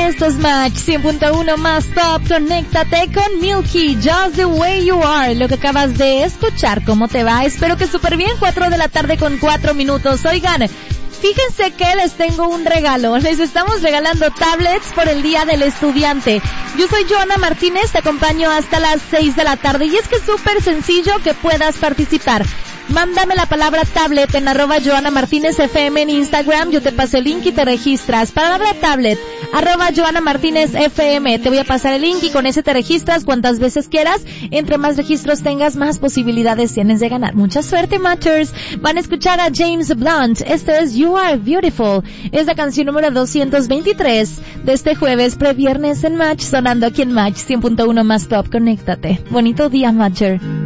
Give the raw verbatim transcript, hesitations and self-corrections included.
Esto es Match cien punto uno más top. Conéctate con Milky, Just the Way You Are. Lo que acabas de escuchar, ¿cómo te va? Espero que súper bien. Cuatro de la tarde con cuatro minutos. Oigan, fíjense que les tengo un regalo. Les estamos regalando tablets por el Día del Estudiante. Yo soy Joana Martínez, te acompaño hasta las seis de la tarde. Y es que es súper sencillo que puedas participar. Mándame la palabra tablet en arroba Joana Martínez F M en Instagram. Yo te paso el link y te registras. Palabra tablet, arroba Joana Martínez F M. Te voy a pasar el link y con ese te registras cuantas veces quieras. Entre más registros tengas, más posibilidades tienes de ganar. Mucha suerte, Matchers. Van a escuchar a James Blunt. Esto es You Are Beautiful. Es la canción número doscientos veintitrés de este jueves previernes en Match, sonando aquí en Match cien punto uno más top. Conéctate. Bonito día, Matcher.